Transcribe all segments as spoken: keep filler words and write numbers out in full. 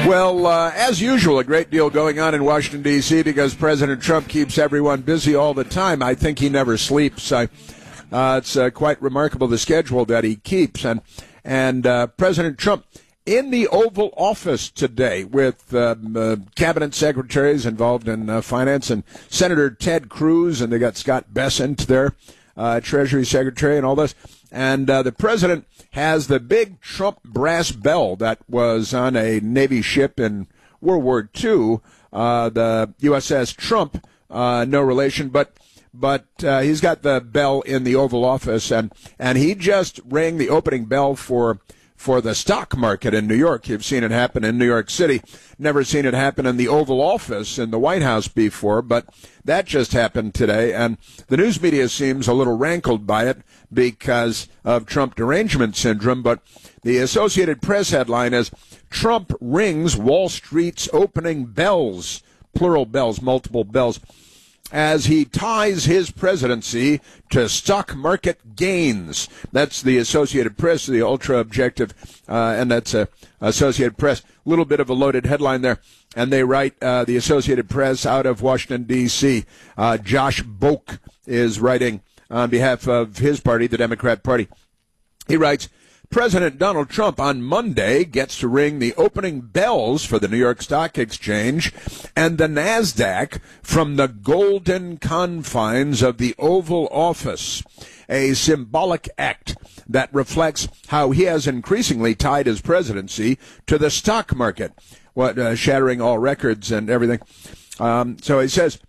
Well, uh, as usual, a great deal going on in Washington, D C because President Trump keeps everyone busy all the time. I think he never sleeps. I, uh, it's uh, quite remarkable, the schedule that he keeps. And, and uh, President Trump in the Oval Office today with um, uh, cabinet secretaries involved in uh, finance and Senator Ted Cruz, and they got Scott Bessent there, uh, Treasury Secretary, and all this. And uh, the president has the big Trump brass bell that was on a Navy ship in World War Two, uh, the U S S Trump, uh, no relation, but but uh, he's got the bell in the Oval Office, and, and he just rang the opening bell for for the stock market in New York. You've seen it happen in New York City. Never seen it happen in the Oval Office in the White House before, but that just happened today, and the news media seems a little rankled by it because of Trump derangement syndrome. But the Associated Press headline is, Trump rings Wall Street's opening bells, plural bells, multiple bells, as he ties his presidency to stock market gains. That's the Associated Press, the ultra-objective, uh, and that's uh, Associated Press. A little bit of a loaded headline there. And they write, uh, the Associated Press out of Washington, D C Uh, Josh Boak is writing on behalf of his party, the Democrat Party. He writes, President Donald Trump on Monday gets to ring the opening bells for the New York Stock Exchange and the NASDAQ from the golden confines of the Oval Office, a symbolic act that reflects how he has increasingly tied his presidency to the stock market, what uh, shattering all records and everything. Um, so he says,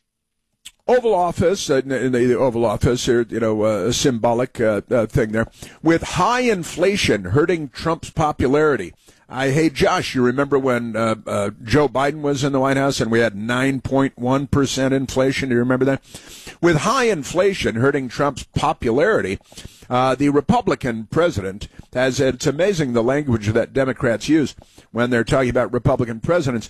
Oval Office, uh, in the Oval Office, you know, uh, a symbolic uh, uh, thing there, with high inflation hurting Trump's popularity. I, hey, Josh, you remember when uh, uh, Joe Biden was in the White House and we had nine point one percent inflation? Do you remember that? With high inflation hurting Trump's popularity, uh, the Republican president has, it's amazing the language that Democrats use when they're talking about Republican presidents.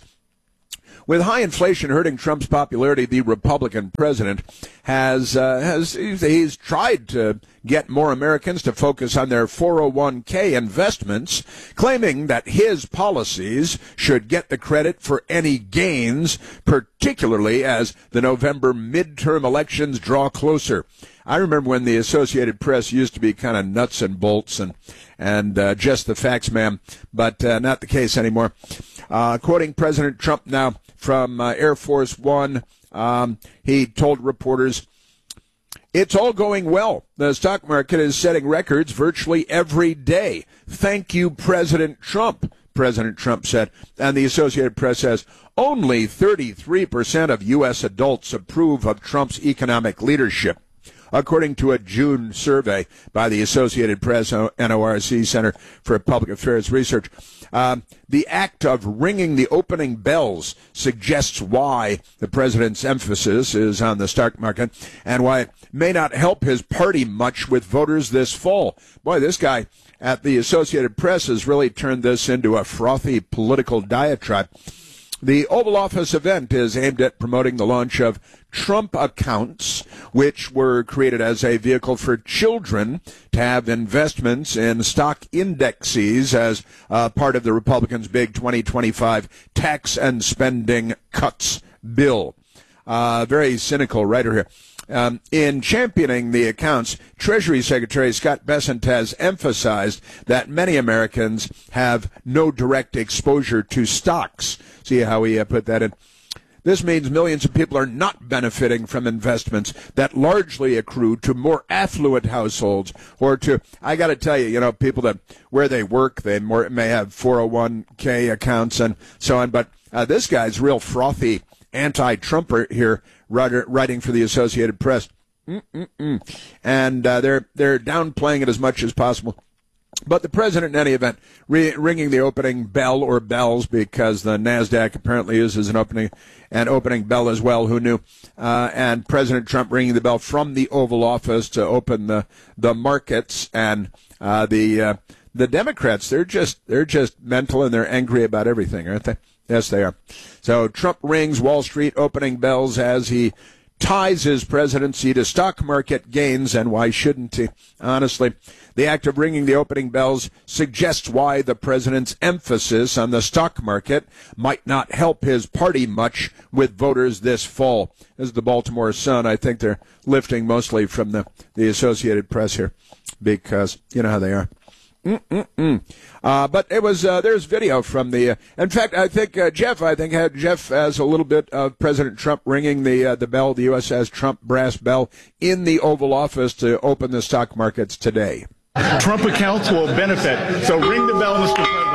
With high inflation hurting Trump's popularity, the Republican president has uh, has he's tried to get more Americans to focus on their four oh one k investments, claiming that his policies should get the credit for any gains, particularly as the November midterm elections draw closer. I remember when the Associated Press used to be kind of nuts and bolts and and uh, just the facts, ma'am, but uh, not the case anymore. Uh, quoting President Trump now from uh, Air Force One, um, he told reporters, it's all going well. The stock market is setting records virtually every day. Thank you, President Trump, President Trump said. And the Associated Press says, only thirty-three percent of U S adults approve of Trump's economic leadership, according to a June survey by the Associated Press N O R C Center for Public Affairs Research. Um, the act of ringing the opening bells suggests why the president's emphasis is on the stock market and why it may not help his party much with voters this fall. Boy, this guy at the Associated Press has really turned this into a frothy political diatribe. The Oval Office event is aimed at promoting the launch of Trump accounts, which were created as a vehicle for children to have investments in stock indexes as uh, part of the Republicans' big twenty twenty-five tax and spending cuts bill. Uh, very cynical writer here. Um, in championing the accounts, Treasury Secretary Scott Bessent has emphasized that many Americans have no direct exposure to stocks. See how he uh, put that in? This means millions of people are not benefiting from investments that largely accrue to more affluent households or to, I got to tell you, you know, people that where they work, they more, may have four oh one k accounts and so on. But uh, this guy's real frothy anti-Trumper here, writing for the Associated Press. Mm-mm-mm. And uh, they're they're downplaying it as much as possible. But the president, in any event, re- ringing the opening bell or bells, because the NASDAQ apparently uses an opening an opening bell as well, who knew? Uh, and President Trump ringing the bell from the Oval Office to open the, the markets. And uh, the uh, the Democrats, they're just they're just mental and they're angry about everything, aren't they? Yes, they are. So Trump rings Wall Street opening bells as he ties his presidency to stock market gains, and why shouldn't he? Honestly, the act of ringing the opening bells suggests why the president's emphasis on the stock market might not help his party much with voters this fall. This is the Baltimore Sun. I think they're lifting mostly from the, the Associated Press here because you know how they are. Mm-mm-mm. Uh, but it was, uh, there's video from the, uh, in fact, I think, uh, Jeff, I think had Jeff has a little bit of President Trump ringing the, uh, the bell, the U S S Trump brass bell in the Oval Office to open the stock markets today. Trump accounts will benefit. So ring the bell, Mister President.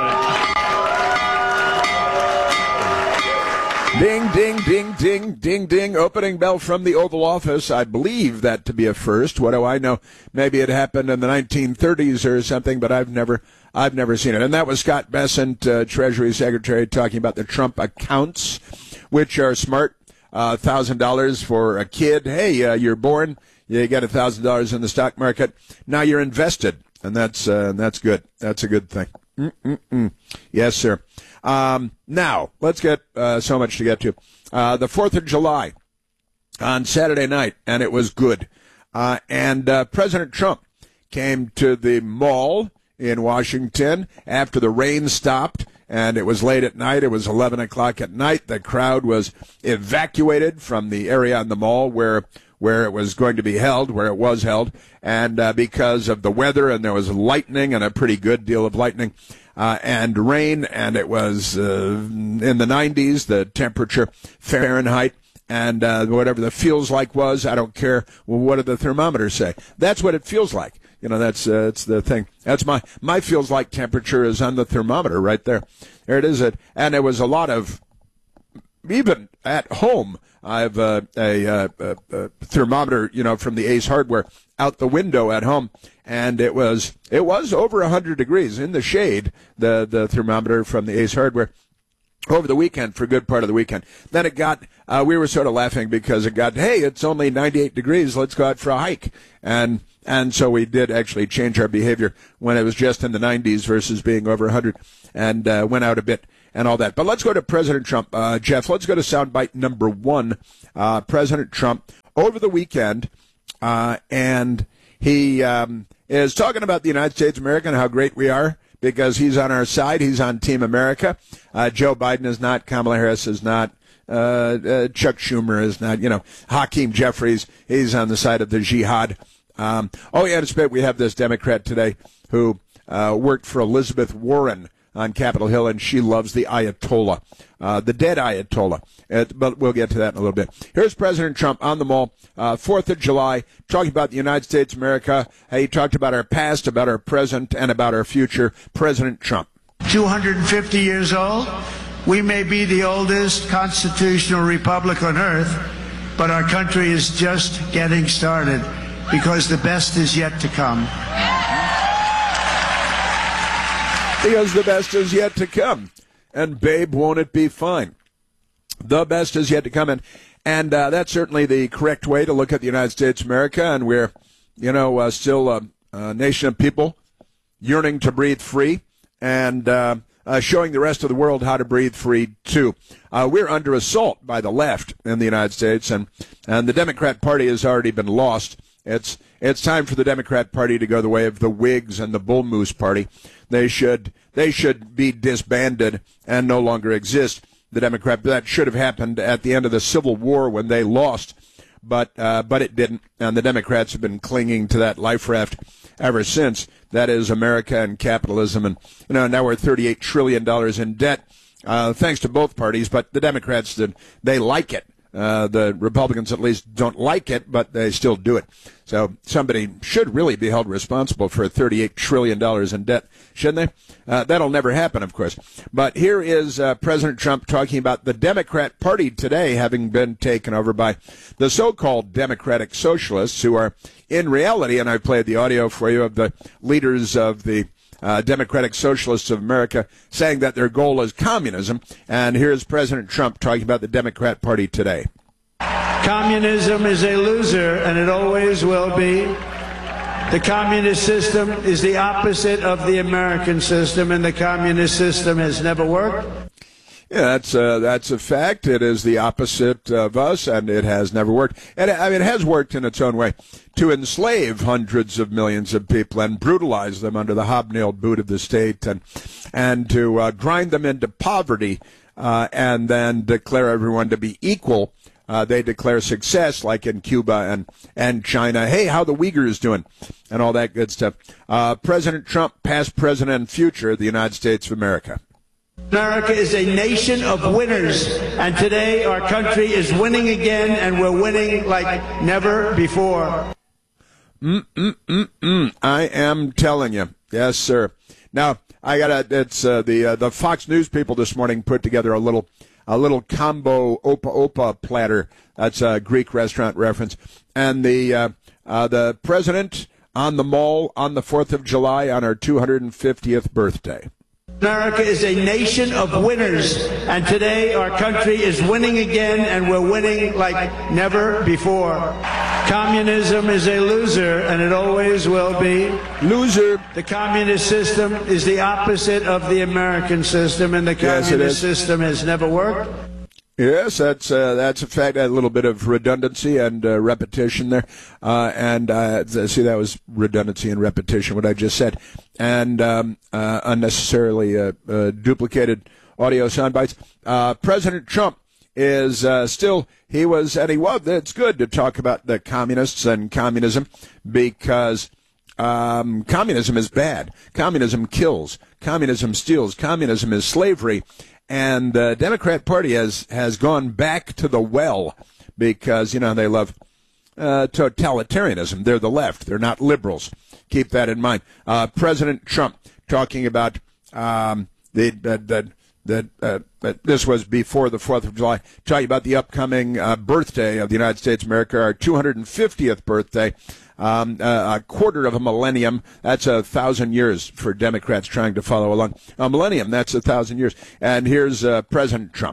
Ding, ding, ding, ding, ding, ding. Opening bell from the Oval Office. I believe that to be a first. What do I know? Maybe it happened in the nineteen thirties or something, but I've never, I've never seen it. And that was Scott Bessent, uh, Treasury Secretary, talking about the Trump accounts, which are smart. Uh, one thousand dollars for a kid. Hey, uh, you're born. You get one thousand dollars in the stock market. Now you're invested. And that's, uh, that's good. That's a good thing. Mm-mm-mm. Yes, sir. Um, now, let's get uh, so much to get to. Uh, the fourth of July on Saturday night, and it was good. Uh, and uh, President Trump came to the mall in Washington after the rain stopped, and it was late at night. It was eleven o'clock at night. The crowd was evacuated from the area on the mall where where it was going to be held, where it was held, and uh, because of the weather, and there was lightning and a pretty good deal of lightning, uh, and rain, and it was uh, in the nineties, the temperature, Fahrenheit, and uh, whatever the feels like was, I don't care. Well, what did the thermometers say? That's what it feels like. You know, that's uh, that's the thing. That's my, my feels like temperature is on the thermometer right there. There it is. And there was a lot of, even at home, I have a, a, a, a thermometer, you know, from the Ace Hardware out the window at home, and it was it was over one hundred degrees in the shade, the, the thermometer from the Ace Hardware, over the weekend, for a good part of the weekend. Then it got, uh, we were sort of laughing because it got, hey, it's only ninety-eight degrees, let's go out for a hike. And and so we did actually change our behavior when it was just in the nineties versus being over one hundred, and uh, went out a bit and all that. But let's go to President Trump. Uh, Jeff, let's go to soundbite number one. Uh, President Trump over the weekend, uh, and he um, is talking about the United States of America and how great we are because he's on our side. He's on Team America. Uh, Joe Biden is not. Kamala Harris is not. Uh, uh, Chuck Schumer is not. You know, Hakeem Jeffries, he's on the side of the jihad. Um, oh, yeah, it's we have this Democrat today who uh, worked for Elizabeth Warren on Capitol Hill, and she loves the Ayatollah, uh, the dead Ayatollah. Uh, but we'll get to that in a little bit. Here's President Trump on the mall, uh, fourth of July, talking about the United States of America. He talked about our past, about our present, and about our future. President Trump. two hundred fifty years old. We may be the oldest constitutional republic on earth, but our country is just getting started because the best is yet to come. Because the best is yet to come. And babe, won't it be fine? The best is yet to come. And, and uh, that's certainly the correct way to look at the United States of America. And we're, you know, uh, still a, a nation of people yearning to breathe free and uh, uh, showing the rest of the world how to breathe free, too. Uh, we're under assault by the left in the United States, and, and the Democrat Party has already been lost. It's it's time for the Democrat Party to go the way of the Whigs and the Bull Moose Party. They should they should be disbanded and no longer exist. The Democrat that should have happened at the end of the Civil War when they lost, but uh, but it didn't. And the Democrats have been clinging to that life raft ever since. That is America and capitalism. And you know now we're thirty-eight trillion dollars in debt, uh, thanks to both parties. But the Democrats they like it. Uh, the Republicans at least don't like it, but they still do it. So somebody should really be held responsible for thirty-eight trillion dollars in debt, shouldn't they? Uh, that'll never happen, of course. But here is uh, President Trump talking about the Democrat Party today having been taken over by the so-called Democratic Socialists, who are in reality, and I played the audio for you of the leaders of the Uh, Democratic Socialists of America saying that their goal is communism. And here's President Trump talking about the Democrat Party today. Communism is a loser, and it always will be. The communist system is the opposite of the American system, and the communist system has never worked. Yeah, that's uh, that's a fact. It is the opposite of us, and it has never worked. And I mean, it has worked in its own way to enslave hundreds of millions of people and brutalize them under the hobnailed boot of the state, and and to uh, grind them into poverty, uh, and then declare everyone to be equal. Uh, they declare success, like in Cuba and, and China. Hey, how the Uyghurs doing? And all that good stuff. Uh, President Trump, past president and future of the United States of America. America is a nation of winners, and today our country is winning again, and we're winning like never before. Mm-mm-mm-mm. I am telling you. Yes, sir. Now, I got to, it's uh, the uh, the Fox News people this morning put together a little a little combo opa opa platter. That's a Greek restaurant reference. And the uh, uh, the president on the mall on the fourth of July on our two hundred fiftieth birthday. America is a nation of winners, and today our country is winning again, and we're winning like never before. Communism is a loser, and it always will be. Loser. The communist system is the opposite of the American system, and the Yes, communist system has never worked. Yes, that's uh, that's a fact. A little bit of redundancy and uh, repetition there, uh, and uh, see that was redundancy and repetition. What I just said, and um, uh, unnecessarily uh, uh, duplicated audio sound bites. Uh, President Trump is uh, still he was and he was. It's good to talk about the communists and communism because um, communism is bad. Communism kills. Communism steals. Communism is slavery. And the Democrat Party has, has gone back to the well because, you know, they love uh, totalitarianism. They're the left. They're not liberals. Keep that in mind. Uh, President Trump talking about um, the that that uh, uh, this was before the fourth of July, talking about the upcoming uh, birthday of the United States of America, our two hundred fiftieth birthday. Um, uh, a quarter of a millennium, that's a thousand years for Democrats trying to follow along. A millennium, that's a thousand years. And here's uh, President Trump.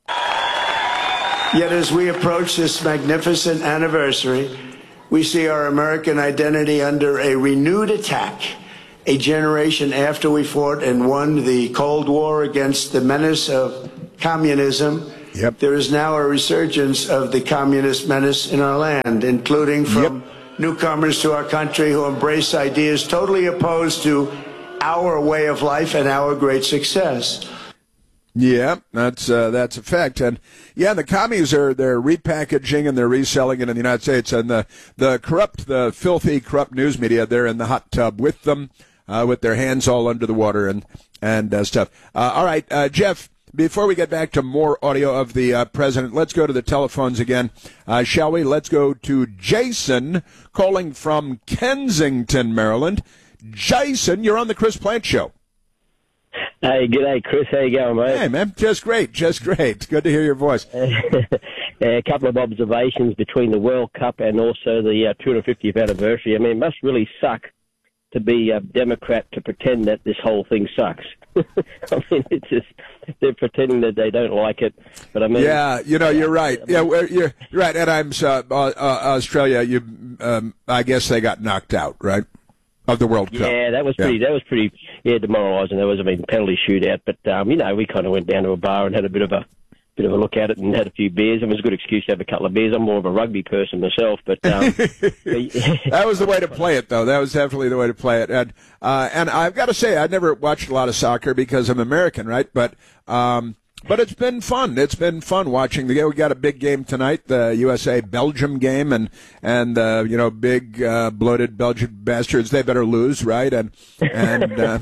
Yet as we approach this magnificent anniversary, we see our American identity under a renewed attack. A generation after we fought and won the Cold War against the menace of communism, yep. There is now a resurgence of the communist menace in our land, including from yep. newcomers to our country who embrace ideas totally opposed to our way of life and our great success. Yeah, that's uh, that's a fact, and yeah, the commies are they're repackaging and they're reselling it in the United States, and the the corrupt, the filthy, corrupt news media, they're in the hot tub with them, uh, with their hands all under the water and and uh, stuff. Uh, all right, uh, Jeff. Before we get back to more audio of the uh, president, let's go to the telephones again, uh, shall we? Let's go to Jason calling from Kensington, Maryland. Jason, you're on the Chris Plante Show. Hey, g'day, Chris. How you going, mate? Hey, man. Just great. Just great. Good to hear your voice. A couple of observations between the World Cup and also the uh, two hundred fiftieth anniversary. I mean, it must really suck to be a Democrat to pretend that this whole thing sucks. I mean, it's just, they're pretending that they don't like it. But I mean, yeah, you know, you're right. Yeah, well, you're right. And I'm uh, uh, Australia. You, um, I guess they got knocked out, right, of the World Cup. Yeah, that was pretty. Yeah. That was pretty. Yeah, demoralising. There was, I mean, penalty shootout. But um, you know, we kind of went down to a bar and had a bit of a bit of a look at it and had a few beers. It was a good excuse to have a couple of beers. I'm more of a rugby person myself, but um, that was the way to play it, though. That was definitely the way to play it. And uh, and I've got to say, I never watched a lot of soccer because I'm American, right? But um, but it's been fun. It's been fun watching the game. We got a big game tonight, the U S A Belgium game, and and uh, you know, big uh, bloated Belgian bastards. They better lose, right? And and uh,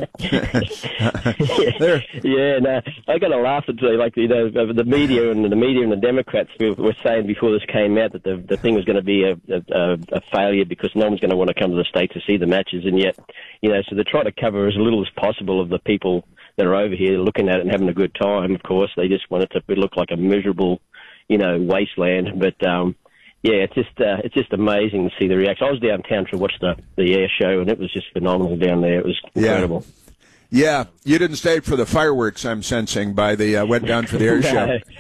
yeah, no, I got to laugh at like you know the media and the media and the Democrats were saying before this came out that the the thing was going to be a, a a failure because no one's going to want to come to the States to see the matches, and yet you know so they're trying to cover as little as possible of the people that are over here looking at it and having a good time. Of course, they just want it to look like a miserable, you know, wasteland. But um, yeah, it's just uh, it's just amazing to see the reaction. I was downtown to watch the the air show, and it was just phenomenal down there. It was incredible. Yeah, yeah. You didn't stay for the fireworks. I'm sensing by the uh, went down for the air no. show.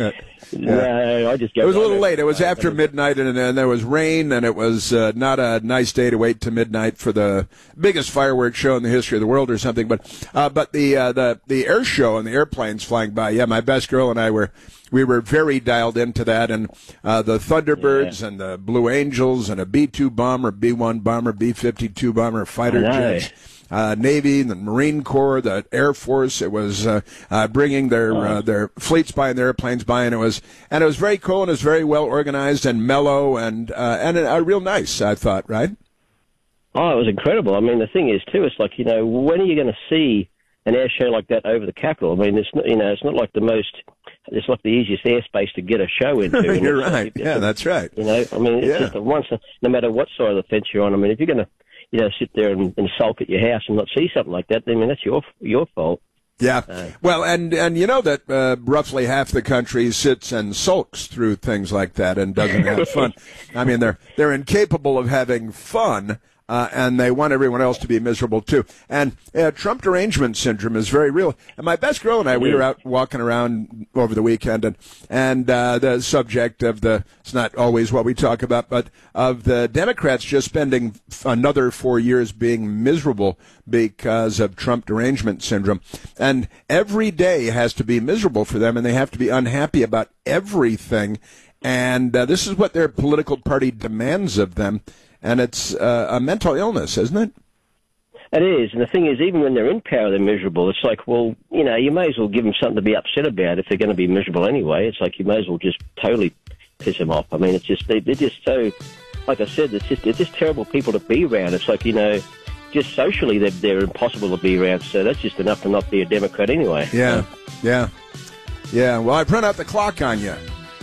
Yeah. No, I just go. It was a little right late. It was over. after midnight, and, and there was rain, and it was uh, not a nice day to wait to midnight for the biggest fireworks show in the history of the world or something. But uh, but the uh, the the air show and the airplanes flying by. Yeah, my best girl and I were we were very dialed into that, and uh, the Thunderbirds yeah. and the Blue Angels and a B two bomber, B one bomber, B fifty-two bomber, fighter jets. Uh, Navy, the Marine Corps, the Air Force. It was uh, uh, bringing their uh, their fleets by and their airplanes by, and it was and it was very cool, and it was very well organized and mellow, and uh, and uh, real nice. I thought, right? Oh, it was incredible. I mean, the thing is too, it's like, you know, when are you going to see an air show like that over the Capitol? I mean, it's not, you know, it's not like the most. It's like the easiest airspace to get a show into. You're right. Like, yeah, that's right. You know, I mean, it's yeah. just a once. No matter what side of the fence you're on. I mean, if you're going to, you know, sit there and, and sulk at your house and not see something like that, I mean, that's your your fault. Yeah. Uh, well, and, and you know that uh, roughly half the country sits and sulks through things like that and doesn't have fun. I mean, they're they're incapable of having fun. Uh, and they want everyone else to be miserable, too. And uh, Trump derangement syndrome is very real. And my best girl and I, we were out walking around over the weekend, and, and uh, the subject of the, it's not always what we talk about, but of the Democrats just spending another four years being miserable because of Trump derangement syndrome. And every day has to be miserable for them, and they have to be unhappy about everything. And uh, this is what their political party demands of them. And it's uh, a mental illness, isn't it? It is. And the thing is, even when they're in power, they're miserable. It's like, well, you know, you may as well give them something to be upset about if they're going to be miserable anyway. It's like you may as well just totally piss them off. I mean, it's just, they, they're just so, like I said, it's just, they're just terrible people to be around. It's like, you know, just socially they're, they're impossible to be around. So that's just enough to not be a Democrat anyway. Yeah, yeah, yeah. Well, I've run out the clock on you.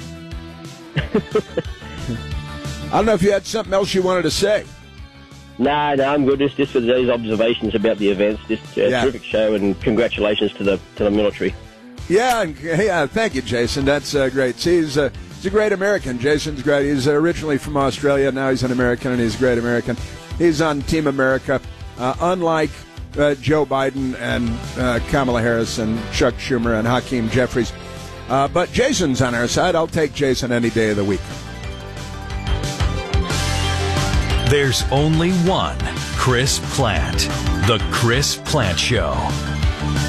I don't know if you had something else you wanted to say. No, no, I'm good. Just, just for those observations about the events. Just a yeah. terrific show, and congratulations to the to the military. Yeah, yeah. Thank you, Jason. That's uh, great. See, he's, uh, he's a great American. Jason's great. He's originally from Australia. Now he's an American, and he's a great American. He's on Team America. Uh, unlike uh, Joe Biden and uh, Kamala Harris and Chuck Schumer and Hakeem Jeffries. Uh, but Jason's on our side. I'll take Jason any day of the week. There's only one Chris Plante. The Chris Plante Show.